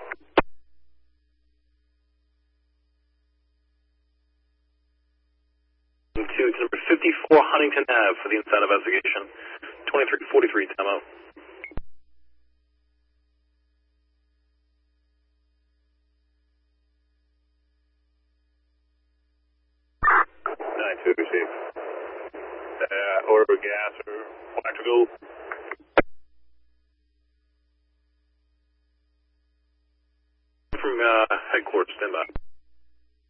To number 54 Huntington Ave for the inside investigation. 2343, time out. 9-2, Chief. Order gas or electrical. From headquarters, stand by.